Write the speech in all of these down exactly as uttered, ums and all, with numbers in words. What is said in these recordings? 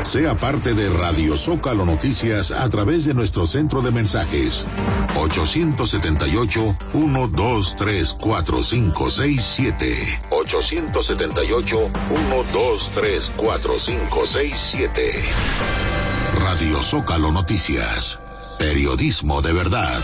Sea parte de Radio Zócalo Noticias a través de nuestro centro de mensajes ocho siete ocho, uno dos tres, cuatro cinco seis siete. ocho siete ocho, uno dos tres, cuatro cinco seis siete. Radio Zócalo Noticias. Periodismo de verdad.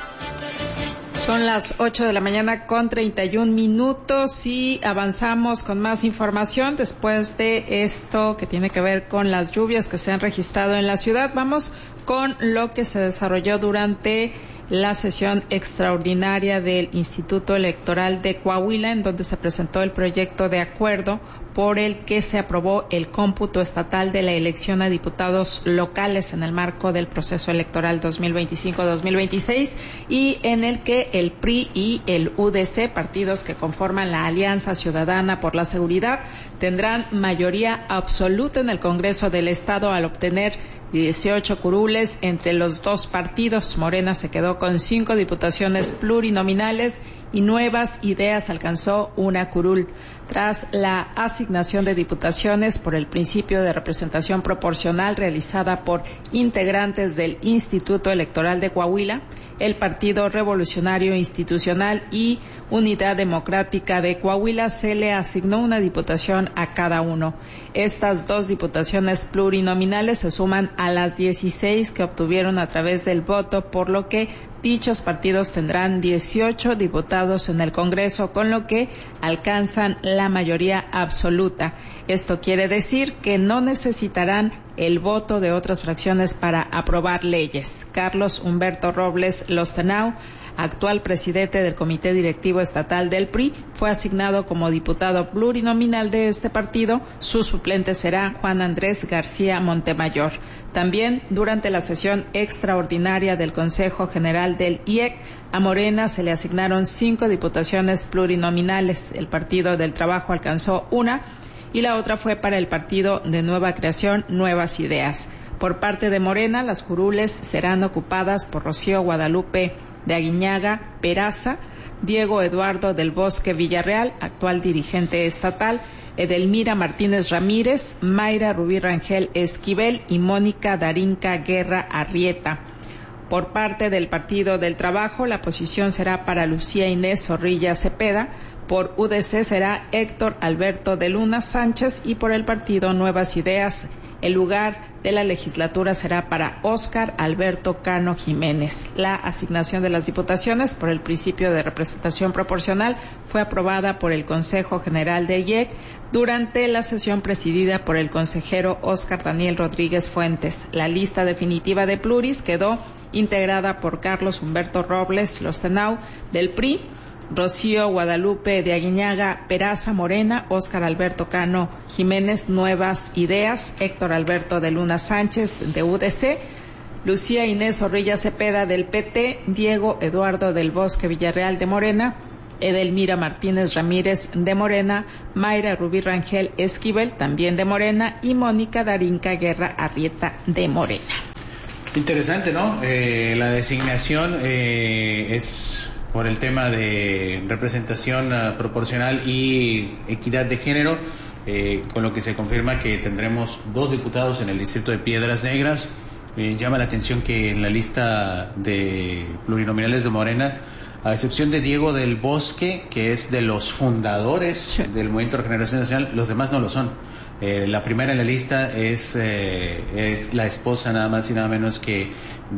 Son las ocho de la mañana con treinta y un minutos y avanzamos con más información después de esto que tiene que ver con las lluvias que se han registrado en la ciudad. Vamos con lo que se desarrolló durante la sesión extraordinaria del Instituto Electoral de Coahuila, en donde se presentó el proyecto de acuerdo por el que se aprobó el cómputo estatal de la elección a diputados locales en el marco del proceso electoral dos mil veinticinco dos mil veintiséis y en el que el P R I y el U D C, partidos que conforman la Alianza Ciudadana por la Seguridad, tendrán mayoría absoluta en el Congreso del Estado al obtener dieciocho curules entre los dos partidos. Morena se quedó con cinco diputaciones plurinominales y Nuevas Ideas alcanzó una curul. Tras la asignación de diputaciones por el principio de representación proporcional realizada por integrantes del Instituto Electoral de Coahuila, el Partido Revolucionario Institucional y Unidad Democrática de Coahuila se le asignó una diputación a cada uno. Estas dos diputaciones plurinominales se suman a las dieciséis que obtuvieron a través del voto, por lo que dichos partidos tendrán dieciocho diputados en el Congreso, con lo que alcanzan la mayoría absoluta. Esto quiere decir que no necesitarán el voto de otras fracciones para aprobar leyes. Carlos Humberto Robles Lostenau, actual presidente del Comité Directivo Estatal del P R I, fue asignado como diputado plurinominal de este partido. Su suplente será Juan Andrés García Montemayor. También, durante la sesión extraordinaria del Consejo General del I E C, a Morena se le asignaron cinco diputaciones plurinominales. El Partido del Trabajo alcanzó una y la otra fue para el Partido de Nueva Creación, Nuevas Ideas. Por parte de Morena, las curules serán ocupadas por Rocío Guadalupe de Aguiñaga Peraza, Diego Eduardo del Bosque Villarreal, actual dirigente estatal, Edelmira Martínez Ramírez, Mayra Rubí Rangel Esquivel y Mónica Darinka Guerra Arrieta. Por parte del Partido del Trabajo, la posición será para Lucía Inés Zorrilla Cepeda. Por U D C será Héctor Alberto de Luna Sánchez y por el Partido Nuevas Ideas, el lugar de la legislatura será para Óscar Alberto Cano Jiménez. La asignación de las diputaciones por el principio de representación proporcional fue aprobada por el Consejo General de I E C durante la sesión presidida por el consejero Óscar Daniel Rodríguez Fuentes. La lista definitiva de pluris quedó integrada por Carlos Humberto Robles Lostenau del P R I, Rocío Guadalupe de Aguiñaga Peraza Morena, Óscar Alberto Cano Jiménez Nuevas Ideas, Héctor Alberto de Luna Sánchez de U D C, Lucía Inés Zorrilla Cepeda del P T, Diego Eduardo del Bosque Villarreal de Morena, Edelmira Martínez Ramírez de Morena, Mayra Rubí Rangel Esquivel también de Morena y Mónica Darinka Guerra Arrieta de Morena. Interesante, ¿no? Eh, la designación eh, es por el tema de representación uh, proporcional y equidad de género, eh, con lo que se confirma que tendremos dos diputados en el distrito de Piedras Negras. Eh, llama la atención que en la lista de plurinominales de Morena, a excepción de Diego del Bosque, que es de los fundadores sí. del Movimiento de Regeneración Nacional, los demás no lo son. Eh, la primera en la lista es, eh, es la esposa nada más y nada menos que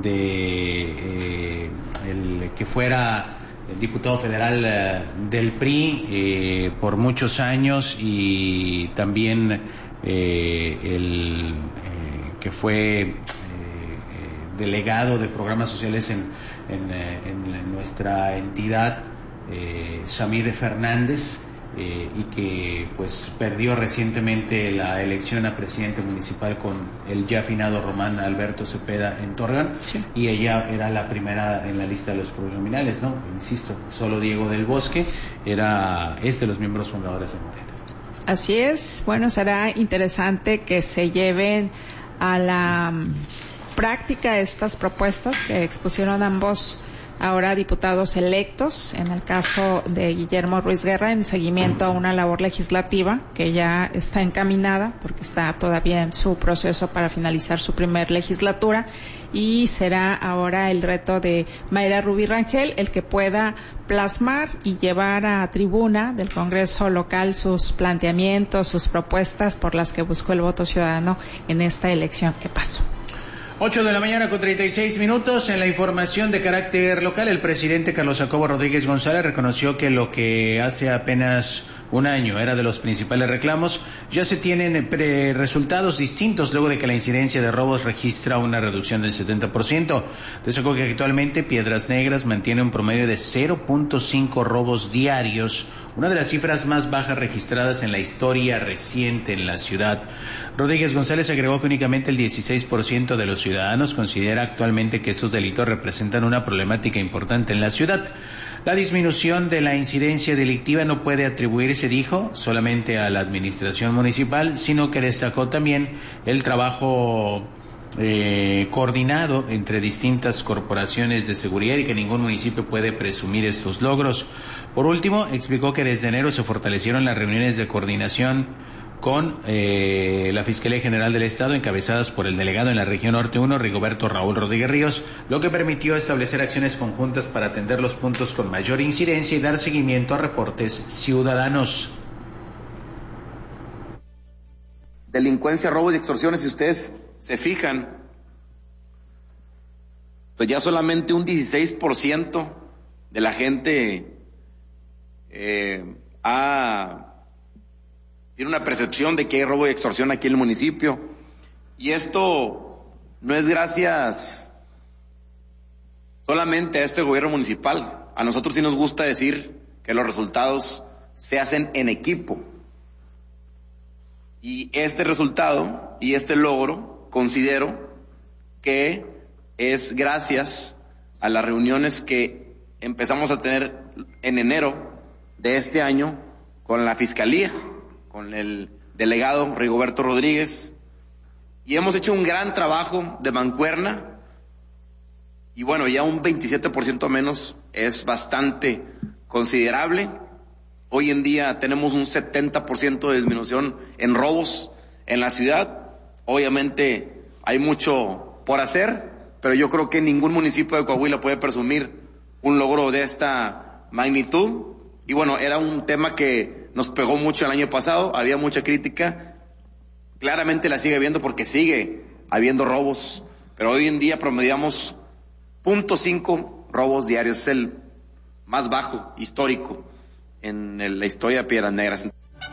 de eh, el que fuera diputado federal eh, del P R I eh, por muchos años y también eh, el eh, que fue eh, delegado de programas sociales en, en, en, en nuestra entidad, eh, Samir Fernández, eh, y que pues perdió recientemente la elección a presidente municipal con el ya afinado Román Alberto Cepeda en Torreón, sí. y ella era la primera en la lista de los plurinominales, ¿no? Insisto, solo Diego del Bosque era es de los miembros fundadores de Morena. Así es. Bueno, será interesante que se lleven a la práctica estas propuestas que expusieron ambos ahora diputados electos, en el caso de Guillermo Ruiz Guerra, en seguimiento a una labor legislativa que ya está encaminada, porque está todavía en su proceso para finalizar su primer legislatura, y será ahora el reto de Mayra Rubí Rangel el que pueda plasmar y llevar a tribuna del Congreso local sus planteamientos, sus propuestas por las que buscó el voto ciudadano en esta elección que pasó. Ocho de la mañana con treinta y seis minutos. En la información de carácter local, el presidente Carlos Jacobo Rodríguez González reconoció que lo que hace apenas un año era de los principales reclamos, ya se tienen pre resultados distintos luego de que la incidencia de robos registra una reducción del setenta por ciento. Destacó que actualmente Piedras Negras mantiene un promedio de cero punto cinco robos diarios, una de las cifras más bajas registradas en la historia reciente en la ciudad. Rodríguez González agregó que únicamente el dieciséis por ciento de los ciudadanos considera actualmente que estos delitos representan una problemática importante en la ciudad. La disminución de la incidencia delictiva no puede atribuirse, dijo, solamente a la administración municipal, sino que destacó también el trabajo eh, coordinado entre distintas corporaciones de seguridad y que ningún municipio puede presumir estos logros. Por último, explicó que desde enero se fortalecieron las reuniones de coordinación con eh, la Fiscalía General del Estado, encabezadas por el delegado en la región Norte uno, Rigoberto Raúl Rodríguez Ríos, lo que permitió establecer acciones conjuntas para atender los puntos con mayor incidencia y dar seguimiento a reportes ciudadanos. Delincuencia, robos y extorsiones, si ustedes se fijan, pues ya solamente un dieciséis por ciento de la gente eh, ha... tiene una percepción de que hay robo y extorsión aquí en el municipio, y esto no es gracias solamente a este gobierno municipal. A nosotros sí nos gusta decir que los resultados se hacen en equipo, y este resultado y este logro considero que es gracias a las reuniones que empezamos a tener en enero de este año con la Fiscalía, con el delegado Rigoberto Rodríguez, y hemos hecho un gran trabajo de mancuerna, y bueno, ya un veintisiete por ciento menos es bastante considerable. Hoy en día tenemos un setenta por ciento de disminución en robos en la ciudad. Obviamente hay mucho por hacer, pero yo creo que ningún municipio de Coahuila puede presumir un logro de esta magnitud. Y bueno, era un tema que nos pegó mucho el año pasado, había mucha crítica, claramente la sigue habiendo porque sigue habiendo robos, pero hoy en día promediamos cero punto cinco robos diarios, es el más bajo histórico en la historia de Piedras Negras.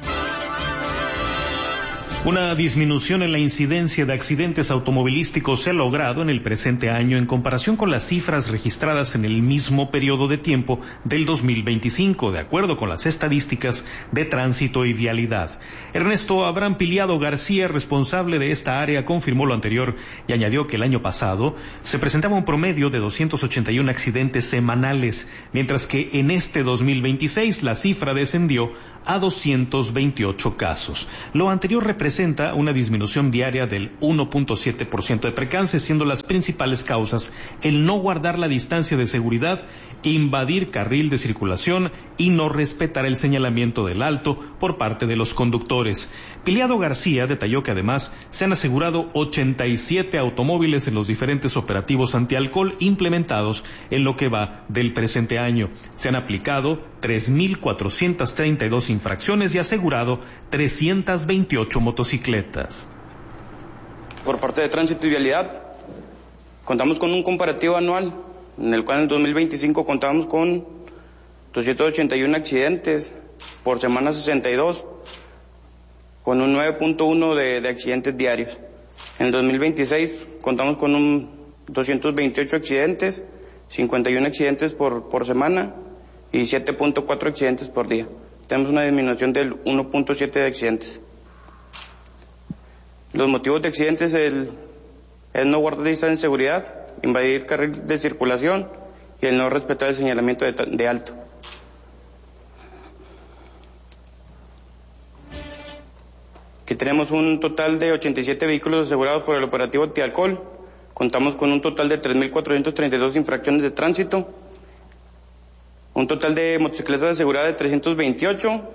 Una disminución en la incidencia de accidentes automovilísticos se ha logrado en el presente año en comparación con las cifras registradas en el mismo periodo de tiempo del dos mil veinticinco, de acuerdo con las estadísticas de Tránsito y Vialidad. Ernesto Abraham Piliado García, responsable de esta área, confirmó lo anterior y añadió que el año pasado se presentaba un promedio de doscientos ochenta y uno accidentes semanales, mientras que en este dos mil veintiséis la cifra descendió a doscientos veintiocho casos. Lo anterior representa una disminución diaria del uno punto siete por ciento de percances, siendo las principales causas el no guardar la distancia de seguridad, invadir carril de circulación y no respetar el señalamiento del alto por parte de los conductores. Piliado García detalló que además se han asegurado ochenta y siete automóviles en los diferentes operativos antialcohol implementados en lo que va del presente año. Se han aplicado tres mil cuatrocientas treinta y dos infracciones y asegurado trescientas veintiocho motocicletas. Por parte de Tránsito y Vialidad, contamos con un comparativo anual, en el cual en el dos mil veinticinco contamos con doscientos ochenta y uno accidentes, por semana sesenta y dos, con un nueve punto uno de, de accidentes diarios. En el dos mil veintiséis contamos con un doscientos veintiocho accidentes, cincuenta y uno accidentes por, por semana y siete punto cuatro accidentes por día. Tenemos una disminución del uno punto siete de accidentes. Los motivos de accidentes es el, el no guardar distancia de seguridad, invadir carril de circulación y el no respetar el señalamiento de, de alto. Aquí tenemos un total de ochenta y siete vehículos asegurados por el operativo antialcohol. Contamos con un total de tres mil cuatrocientas treinta y dos infracciones de tránsito Un total de motocicletas aseguradas de trescientos veintiocho.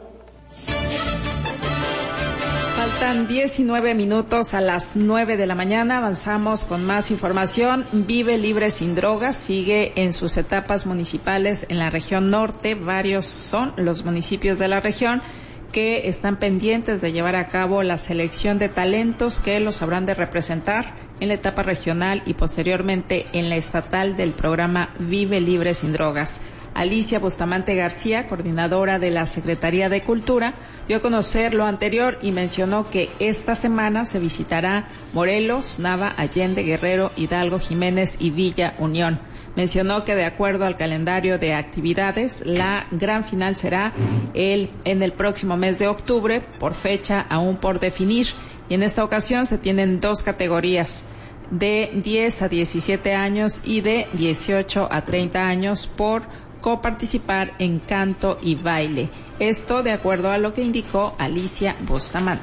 Faltan diecinueve minutos a las nueve de la mañana. Avanzamos con más información. Vive Libre Sin Drogas sigue en sus etapas municipales en la región norte. Varios son los municipios de la región que están pendientes de llevar a cabo la selección de talentos que los habrán de representar en la etapa regional y posteriormente en la estatal del programa Vive Libre Sin Drogas. Alicia Bustamante García, coordinadora de la Secretaría de Cultura, dio a conocer lo anterior y mencionó que esta semana se visitará Morelos, Nava, Allende, Guerrero, Hidalgo, Jiménez y Villa Unión. Mencionó que de acuerdo al calendario de actividades, la gran final será el, en el próximo mes de octubre, por fecha aún por definir. Y en esta ocasión se tienen dos categorías, de diez a diecisiete años y de dieciocho a treinta años por coparticipar en canto y baile. Esto de acuerdo a lo que indicó Alicia Bustamante.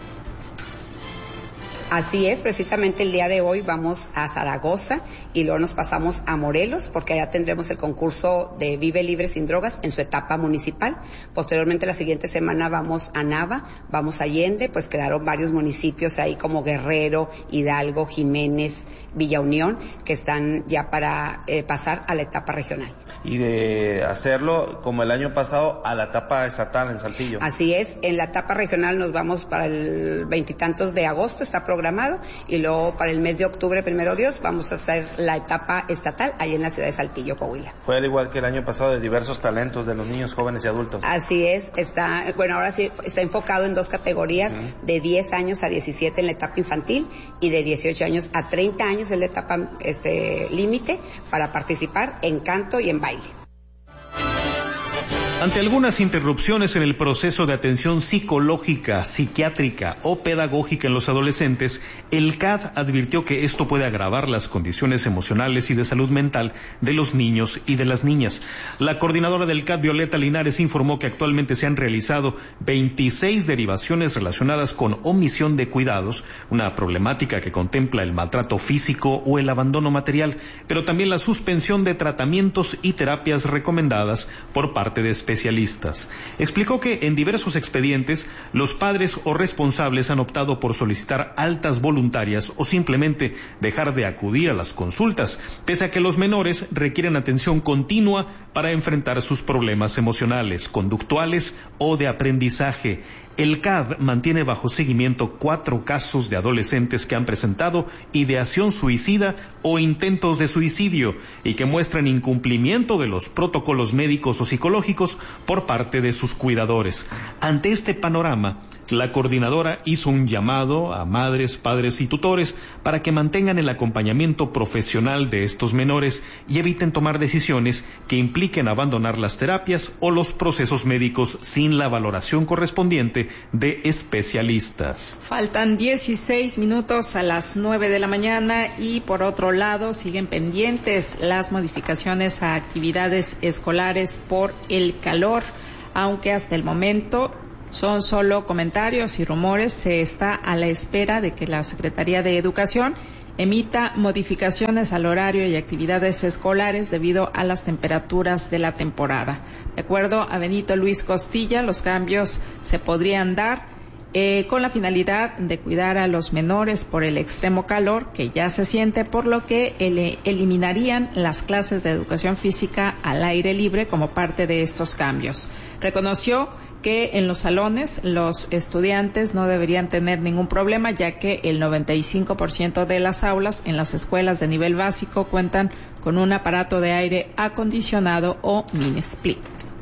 Así es, precisamente el día de hoy vamos a Zaragoza y luego nos pasamos a Morelos porque allá tendremos el concurso de Vive Libre Sin Drogas en su etapa municipal. Posteriormente la siguiente semana vamos a Nava, vamos a Allende, pues quedaron varios municipios ahí como Guerrero, Hidalgo, Jiménez, Villa Unión, que están ya para eh, pasar a la etapa regional. Y de hacerlo como el año pasado a la etapa estatal en Saltillo. Así es, en la etapa regional nos vamos para el veintitantos de agosto, está programado, y luego para el mes de octubre, primero Dios, vamos a hacer la etapa estatal ahí en la ciudad de Saltillo, Coahuila. Fue al igual que el año pasado de diversos talentos de los niños, jóvenes y adultos. Así es, está, bueno, ahora sí está enfocado en dos categorías, uh-huh. de diez años a diecisiete en la etapa infantil y de dieciocho años a treinta años en la etapa este límite para participar en canto y en baile. Ante algunas interrupciones en el proceso de atención psicológica, psiquiátrica o pedagógica en los adolescentes, el C A D advirtió que esto puede agravar las condiciones emocionales y de salud mental de los niños y de las niñas. La coordinadora del C A D, Violeta Linares, informó que actualmente se han realizado veintiséis derivaciones relacionadas con omisión de cuidados, una problemática que contempla el maltrato físico o el abandono material, pero también la suspensión de tratamientos y terapias recomendadas por parte de especialistas. especialistas. Explicó que en diversos expedientes los padres o responsables han optado por solicitar altas voluntarias o simplemente dejar de acudir a las consultas, pese a que los menores requieren atención continua para enfrentar sus problemas emocionales, conductuales o de aprendizaje. El C A D mantiene bajo seguimiento cuatro casos de adolescentes que han presentado ideación suicida o intentos de suicidio y que muestran incumplimiento de los protocolos médicos o psicológicos por parte de sus cuidadores. Ante este panorama, la coordinadora hizo un llamado a madres, padres y tutores para que mantengan el acompañamiento profesional de estos menores y eviten tomar decisiones que impliquen abandonar las terapias o los procesos médicos sin la valoración correspondiente de especialistas. Faltan dieciséis minutos a las nueve de la mañana y por otro lado siguen pendientes las modificaciones a actividades escolares por el calor, aunque hasta el momento son solo comentarios y rumores. Se está a la espera de que la Secretaría de Educación emita modificaciones al horario y actividades escolares debido a las temperaturas de la temporada. De acuerdo a Benito Luis Costilla, los cambios se podrían dar eh, con la finalidad de cuidar a los menores por el extremo calor que ya se siente, por lo que el, eliminarían las clases de educación física al aire libre como parte de estos cambios. Reconoció que en los salones los estudiantes no deberían tener ningún problema, ya que el noventa y cinco por ciento de las aulas en las escuelas de nivel básico cuentan con un aparato de aire acondicionado o mini split.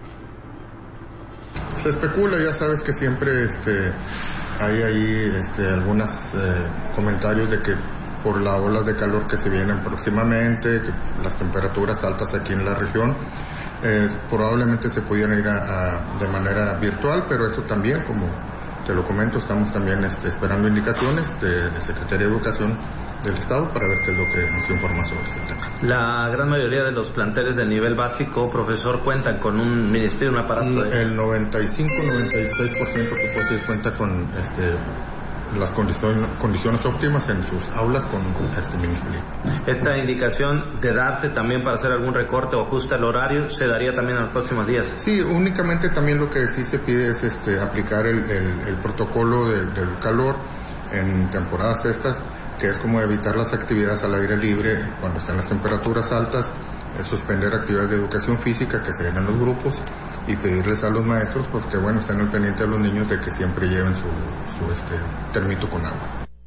Se especula, ya sabes que siempre este, hay ahí este, algunos eh, comentarios de que por las olas de calor que se vienen próximamente, que las temperaturas altas aquí en la región, Eh, probablemente se pudieran ir a, a, de manera virtual, pero eso también, como te lo comento, estamos también este, esperando indicaciones de, de Secretaría de Educación del Estado para ver qué es lo que nos informa sobre ese tema. La gran mayoría de los planteles del nivel básico, profesor, cuentan con un ministerio, un aparato de... El noventa y cinco, noventa y seis por ciento se puede decir cuenta con este las condiciones, condiciones óptimas en sus aulas con este ministerio. Esta indicación de darse también para hacer algún recorte o ajuste al horario se daría también en los próximos días. Sí, únicamente también lo que sí se pide es este aplicar el, el, el protocolo del, del calor en temporadas estas, que es como evitar las actividades al aire libre cuando están las temperaturas altas, es suspender actividades de educación física que se den en los grupos y pedirles a los maestros pues que bueno estén al pendiente de los niños de que siempre lleven su, su este termito con agua.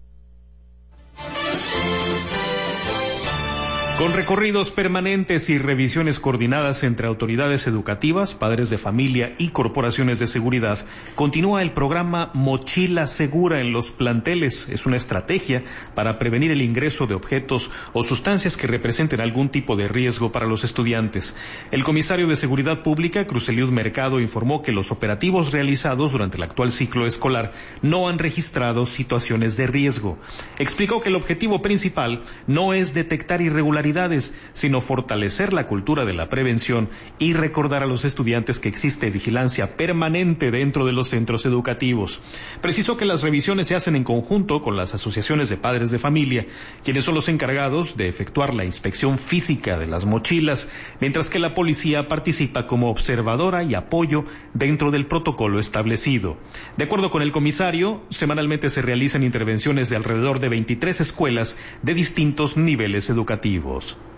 Con recorridos permanentes y revisiones coordinadas entre autoridades educativas, padres de familia y corporaciones de seguridad, continúa el programa Mochila Segura en los planteles. Es una estrategia para prevenir el ingreso de objetos o sustancias que representen algún tipo de riesgo para los estudiantes. El comisario de Seguridad Pública, Cruzeliud Mercado, informó que los operativos realizados durante el actual ciclo escolar no han registrado situaciones de riesgo. Explicó que el objetivo principal no es detectar irregularidades, sino fortalecer la cultura de la prevención y recordar a los estudiantes que existe vigilancia permanente dentro de los centros educativos. Precisó que las revisiones se hacen en conjunto con las asociaciones de padres de familia, quienes son los encargados de efectuar la inspección física de las mochilas, mientras que la policía participa como observadora y apoyo dentro del protocolo establecido. De acuerdo con el comisario, semanalmente se realizan intervenciones de alrededor de veintitrés escuelas de distintos niveles educativos.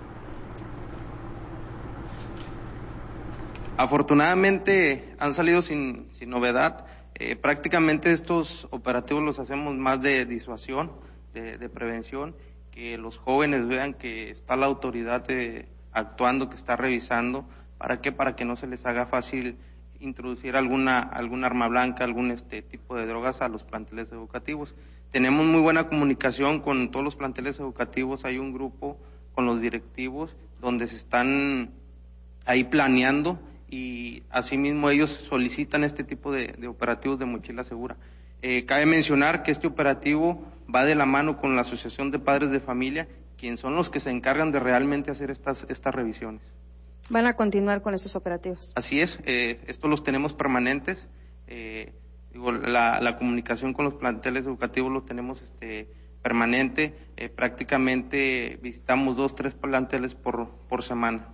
Afortunadamente han salido sin, sin novedad. Eh, prácticamente estos operativos los hacemos más de disuasión, de, de prevención, que los jóvenes vean que está la autoridad de, actuando, que está revisando. ¿Para qué? Para que no se les haga fácil introducir alguna, alguna arma blanca, algún este tipo de drogas a los planteles educativos. Tenemos muy buena comunicación con todos los planteles educativos. Hay un grupo con los directivos donde se están ahí planeando y asimismo ellos solicitan este tipo de, de operativos de mochila segura. Eh, cabe mencionar que este operativo va de la mano con la Asociación de Padres de Familia, quienes son los que se encargan de realmente hacer estas, estas revisiones. ¿Van a continuar con estos operativos? Así es, eh, estos los tenemos permanentes. Eh, digo, la, la comunicación con los planteles educativos los tenemos este permanente, eh, prácticamente visitamos dos, tres planteles por, por semana.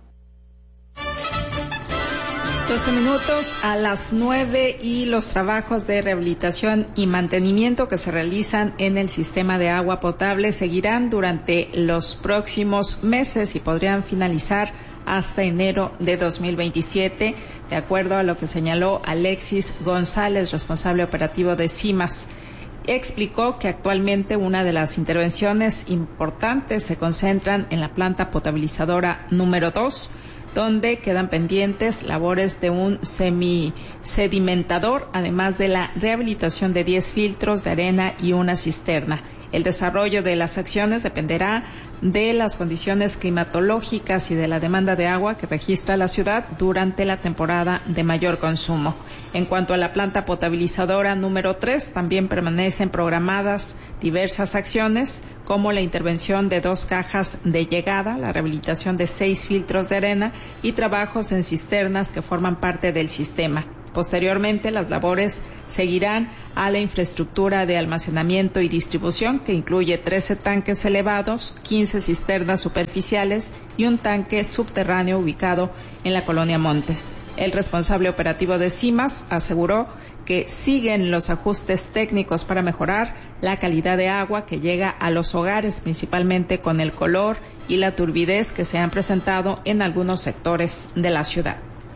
doce minutos a las nueve y los trabajos de rehabilitación y mantenimiento que se realizan en el sistema de agua potable seguirán durante los próximos meses y podrían finalizar hasta enero de dos mil veintisiete, de acuerdo a lo que señaló Alexis González, responsable operativo de CIMAS. Explicó que actualmente una de las intervenciones importantes se concentran en la planta potabilizadora número dos, donde quedan pendientes labores de un semisedimentador, además de la rehabilitación de diez filtros de arena y una cisterna. El desarrollo de las acciones dependerá de las condiciones climatológicas y de la demanda de agua que registra la ciudad durante la temporada de mayor consumo. En cuanto a la planta potabilizadora número tres, también permanecen programadas diversas acciones, como la intervención de dos cajas de llegada, la rehabilitación de seis filtros de arena y trabajos en cisternas que forman parte del sistema. Posteriormente, las labores seguirán a la infraestructura de almacenamiento y distribución, que incluye trece tanques elevados, quince cisternas superficiales y un tanque subterráneo ubicado en la colonia Montes. El responsable operativo de CIMAS aseguró que siguen los ajustes técnicos para mejorar la calidad de agua que llega a los hogares, principalmente con el color y la turbidez que se han presentado en algunos sectores de la ciudad.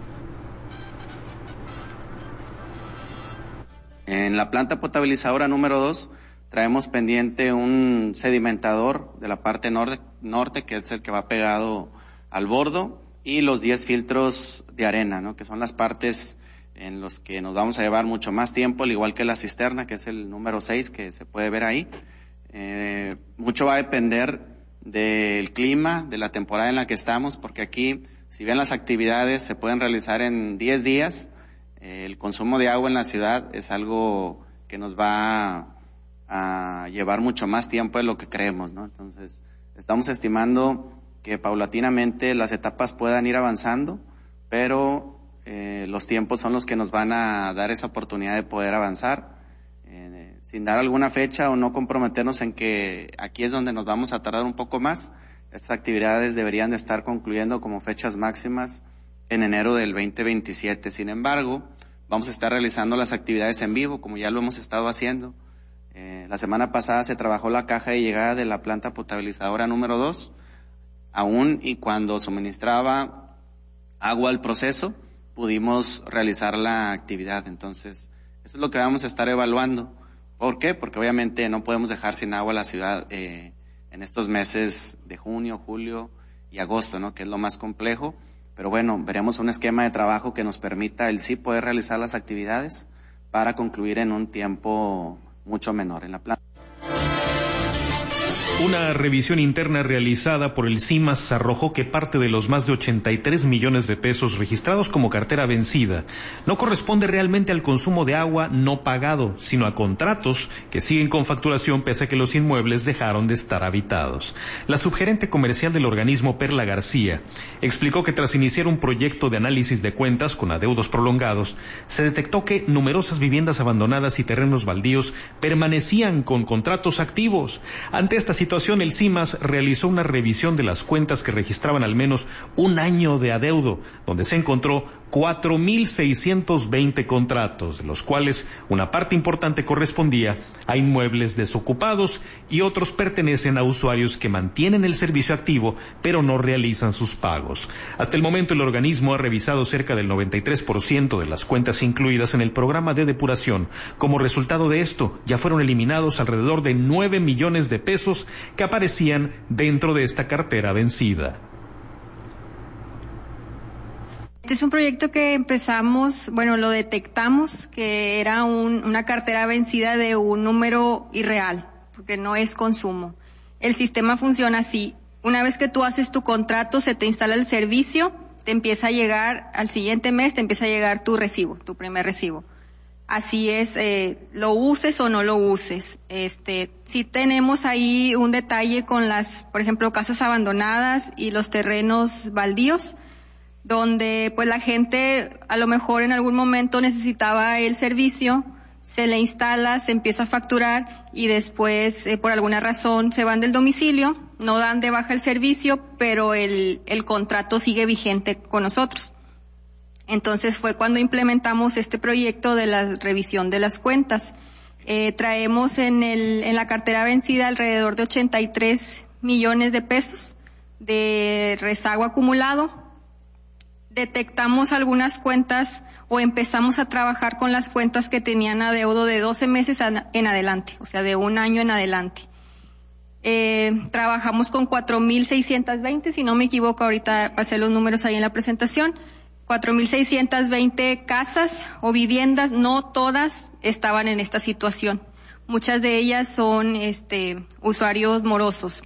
En la planta potabilizadora número dos traemos pendiente un sedimentador de la parte norte, norte, que es el que va pegado al bordo, y los diez filtros de arena, ¿no? Que son las partes en los que nos vamos a llevar mucho más tiempo, al igual que la cisterna, que es el número seis, que se puede ver ahí. Eh, mucho va a depender del clima, de la temporada en la que estamos, porque aquí, si bien las actividades se pueden realizar en diez días, el consumo de agua en la ciudad es algo que nos va a, a llevar mucho más tiempo de lo que creemos, ¿no? Entonces, estamos estimando que paulatinamente las etapas puedan ir avanzando, pero eh, los tiempos son los que nos van a dar esa oportunidad de poder avanzar. Eh, sin dar alguna fecha o no comprometernos en que aquí es donde nos vamos a tardar un poco más, estas actividades deberían de estar concluyendo como fechas máximas en enero del veinte veintisiete. Sin embargo, vamos a estar realizando las actividades en vivo, como ya lo hemos estado haciendo. Eh, la semana pasada se trabajó la caja de llegada de la planta potabilizadora número dos, aún y cuando suministraba agua al proceso, pudimos realizar la actividad. Entonces, eso es lo que vamos a estar evaluando. ¿Por qué? Porque obviamente no podemos dejar sin agua la ciudad eh, en estos meses de junio, julio y agosto, ¿no? Que es lo más complejo. Pero bueno, veremos un esquema de trabajo que nos permita el sí poder realizar las actividades para concluir en un tiempo mucho menor en la planta. Una revisión interna realizada por el CIMAS arrojó que parte de los más de ochenta y tres millones de pesos registrados como cartera vencida no corresponde realmente al consumo de agua no pagado, sino a contratos que siguen con facturación pese a que los inmuebles dejaron de estar habitados. La subgerente comercial del organismo, Perla García, explicó que tras iniciar un proyecto de análisis de cuentas con adeudos prolongados, se detectó que numerosas viviendas abandonadas y terrenos baldíos permanecían con contratos activos. Ante esta situación, el CIMAS realizó una revisión de las cuentas que registraban al menos un año de adeudo, donde se encontró cuatro mil seiscientos veinte contratos, de los cuales una parte importante correspondía a inmuebles desocupados y otros pertenecen a usuarios que mantienen el servicio activo pero no realizan sus pagos. Hasta el momento el organismo ha revisado cerca del noventa y tres por ciento de las cuentas incluidas en el programa de depuración. Como resultado de esto, ya fueron eliminados alrededor de nueve millones de pesos que aparecían dentro de esta cartera vencida. Este es un proyecto que empezamos, bueno, lo detectamos que era un, una cartera vencida de un número irreal, porque no es consumo. El sistema funciona así. Una vez que tú haces tu contrato, se te instala el servicio, te empieza a llegar, al siguiente mes te empieza a llegar tu recibo, tu primer recibo. Así es, eh, lo uses o no lo uses. Este, sí tenemos ahí un detalle con las, por ejemplo, casas abandonadas y los terrenos baldíos, donde pues la gente a lo mejor en algún momento necesitaba el servicio, se le instala, se empieza a facturar y después eh, por alguna razón se van del domicilio, no dan de baja el servicio, pero el, el contrato sigue vigente con nosotros. Entonces fue cuando implementamos este proyecto de la revisión de las cuentas. Eh, traemos en el, en la cartera vencida alrededor de ochenta y tres millones de pesos de rezago acumulado. Detectamos algunas cuentas o empezamos a trabajar con las cuentas que tenían adeudo de doce meses en adelante, o sea, de un año en adelante. Eh, trabajamos con cuatro mil seiscientos veinte, si no me equivoco, ahorita pasé los números ahí en la presentación, cuatro mil seiscientos veinte casas o viviendas, no todas estaban en esta situación. Muchas de ellas son este, usuarios morosos.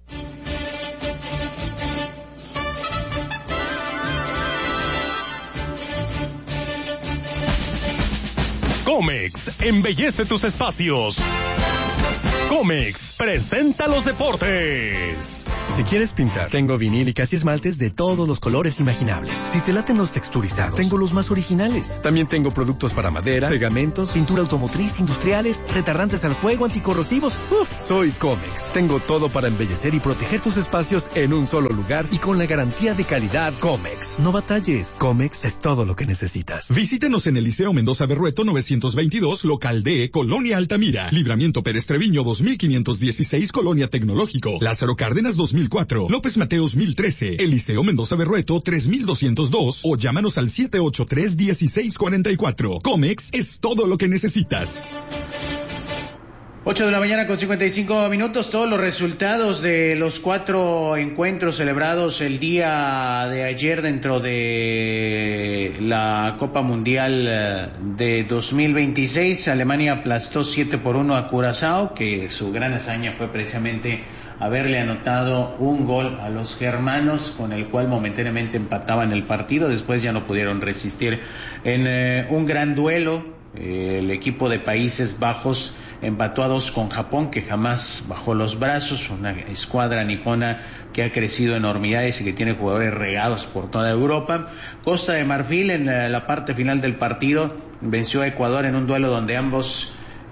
Comex embellece tus espacios. Comex presenta los deportes. Si quieres pintar, tengo vinílicas y esmaltes de todos los colores imaginables. Si te laten los texturizados, tengo los más originales. También tengo productos para madera, pegamentos, pintura automotriz, industriales, retardantes al fuego, anticorrosivos. Uf, soy Comex. Tengo todo para embellecer y proteger tus espacios en un solo lugar y con la garantía de calidad Comex. No batalles. Comex es todo lo que necesitas. Visítenos en el Liceo Mendoza Berrueto novecientos veintidós, local D, Colonia Altamira. Libramiento Pérez Treviño dos mil quinientos dieciséis, Colonia Tecnológico. Lázaro Cárdenas dos mil cuatro, López Mateos mil trece, Eliseo Mendoza Berrueto tres mil doscientos dos o llámanos al siete ocho tres, uno seis cuatro cuatro. Comex es todo lo que necesitas. ocho de la mañana con cincuenta y cinco minutos, todos los resultados de los cuatro encuentros celebrados el día de ayer dentro de la Copa Mundial de dos mil veintiséis. Alemania aplastó siete por uno a Curazao, que su gran hazaña fue precisamente haberle anotado un gol a los germanos, con el cual momentáneamente empataban el partido. Después ya no pudieron resistir en eh, un gran duelo. Eh, el equipo de Países Bajos empató a dos con Japón, que jamás bajó los brazos, una escuadra nipona que ha crecido enormidades y que tiene jugadores regados por toda Europa. Costa de Marfil en la, la parte final del partido venció a Ecuador en un duelo donde ambos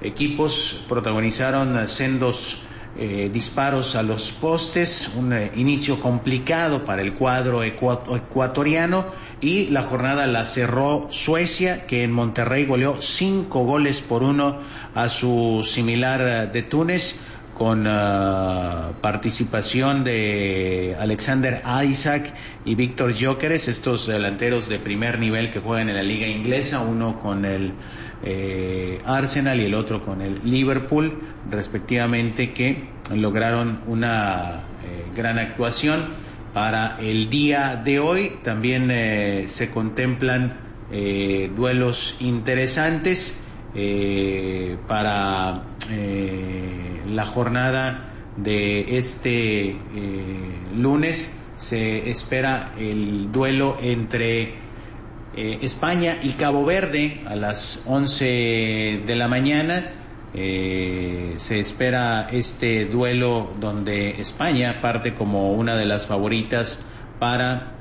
equipos protagonizaron sendos eh, disparos a los postes, un eh, inicio complicado para el cuadro ecua- ecuatoriano, y la jornada la cerró Suecia, que en Monterrey goleó cinco goles por uno a su similar de Túnez, con uh, participación de Alexander Isaac y Víctor Gyökeres, estos delanteros de primer nivel que juegan en la liga inglesa, uno con el eh, Arsenal y el otro con el Liverpool, respectivamente, que lograron una eh, gran actuación. Para el día de hoy también eh, se contemplan eh, duelos interesantes. Eh, para eh, la jornada de este eh, lunes se espera el duelo entre eh, España y Cabo Verde a las once de la mañana. Eh, se espera este duelo donde España parte como una de las favoritas para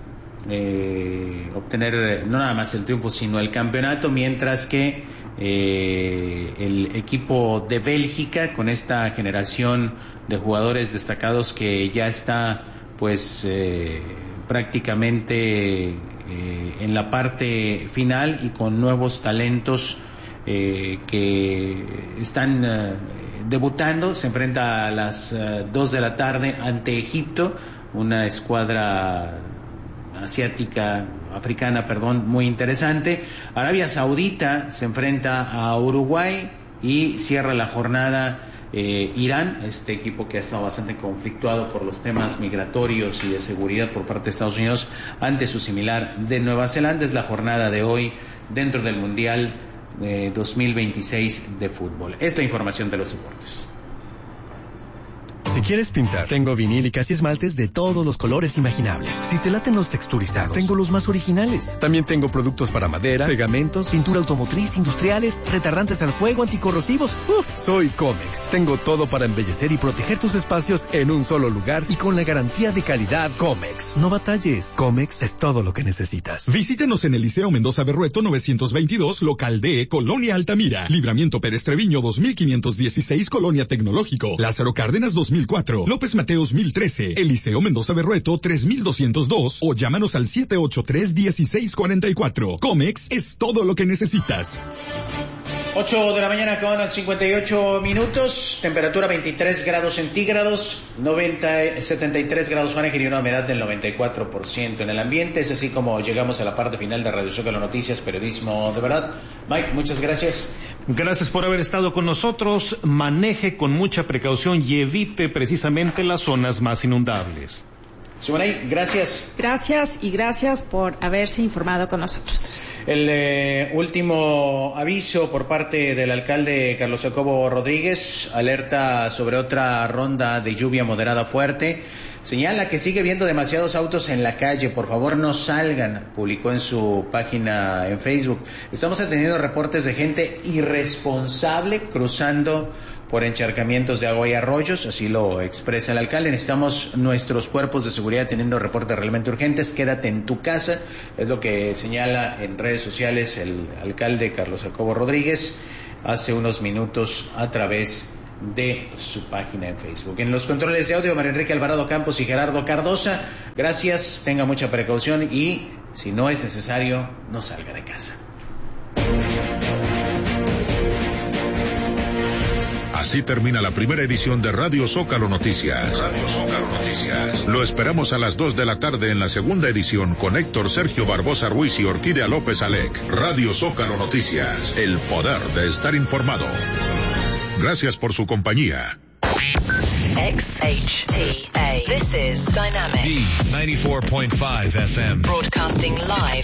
eh, obtener no nada más el triunfo sino el campeonato, mientras que Eh, el equipo de Bélgica, con esta generación de jugadores destacados que ya está pues eh, prácticamente eh, en la parte final y con nuevos talentos eh, que están eh, debutando, se enfrenta a las eh, dos de la tarde ante Egipto, una escuadra asiática, africana, perdón, muy interesante. Arabia Saudita se enfrenta a Uruguay y cierra la jornada eh, Irán, este equipo que ha estado bastante conflictuado por los temas migratorios y de seguridad por parte de Estados Unidos, ante su similar de Nueva Zelanda. Es la jornada de hoy dentro del Mundial eh, dos mil veintiséis de fútbol. Es la información de los deportes. Si quieres pintar, tengo vinílicas y esmaltes de todos los colores imaginables. Si te laten los texturizados, tengo los más originales. También tengo productos para madera, pegamentos, pintura automotriz, industriales, retardantes al fuego, anticorrosivos. Uf, soy Comex. Tengo todo para embellecer y proteger tus espacios en un solo lugar y con la garantía de calidad Comex. No batalles. Comex es todo lo que necesitas. Visítenos en el Liceo Mendoza Berrueto novecientos veintidós, local D, Colonia Altamira. Libramiento Pérez Treviño dos mil quinientos dieciséis, Colonia Tecnológico. Lázaro Cárdenas dos mil cuatro, López Mateos mil trece, Eliseo Mendoza Berrueto tres mil doscientos dos o llámanos al siete ocho tres, uno seis cuatro cuatro. Comex es todo lo que necesitas. ocho de la mañana con cincuenta y ocho minutos, temperatura veintitrés grados centígrados, noventa, setenta y tres grados Fahrenheit y una humedad del noventa y cuatro por ciento en el ambiente. Es así como llegamos a la parte final de Radio Zócalo Noticias, periodismo de verdad. Mike, muchas gracias. Gracias por haber estado con nosotros. Maneje con mucha precaución y evite precisamente las zonas más inundables. Sumanay, gracias. Gracias y gracias por haberse informado con nosotros. El eh, último aviso por parte del alcalde Carlos Jacobo Rodríguez, alerta sobre otra ronda de lluvia moderada fuerte. Señala que sigue viendo demasiados autos en la calle, por favor no salgan, publicó en su página en Facebook. Estamos atendiendo reportes de gente irresponsable cruzando por encharcamientos de agua y arroyos, así lo expresa el alcalde. Necesitamos nuestros cuerpos de seguridad teniendo reportes realmente urgentes. Quédate en tu casa, es lo que señala en redes sociales el alcalde Carlos Jacobo Rodríguez hace unos minutos a través de su página en Facebook. En los controles de audio, María Enrique Alvarado Campos y Gerardo Cardosa. Gracias, tenga mucha precaución y si no es necesario, no salga de casa. Así termina la primera edición de Radio Zócalo Noticias. Radio Zócalo Noticias. Lo esperamos a las dos de la tarde en la segunda edición con Héctor Sergio Barbosa Ruiz y Orquídea López Alec. Radio Zócalo Noticias. El poder de estar informado. Gracias por su compañía. X H T A. This is Dynamic. D ninety-four point five F M. Broadcasting live